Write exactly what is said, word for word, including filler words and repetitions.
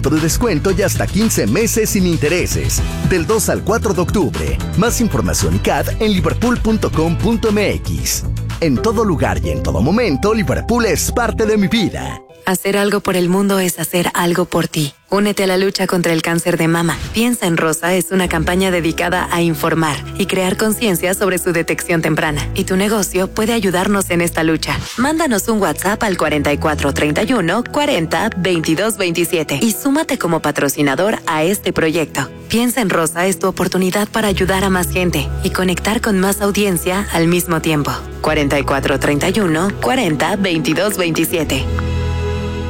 ciento de descuento y hasta quince meses sin intereses. Del dos al cuatro de octubre. Más información y C A D en liverpool punto com punto m x. En todo lugar y en todo momento, Liverpool es parte de mi vida. Hacer algo por el mundo es hacer algo por ti. Únete a la lucha contra el cáncer de mama. Piensa en Rosa es una campaña dedicada a informar y crear conciencia sobre su detección temprana. Y tu negocio puede ayudarnos en esta lucha. Mándanos un WhatsApp al cuarenta y cuatro treinta y uno cuarenta veintidós veintisiete y súmate como patrocinador a este proyecto. Piensa en Rosa es tu oportunidad para ayudar a más gente y conectar con más audiencia al mismo tiempo. cuarenta y cuatro treinta y uno cuarenta veintidós veintisiete.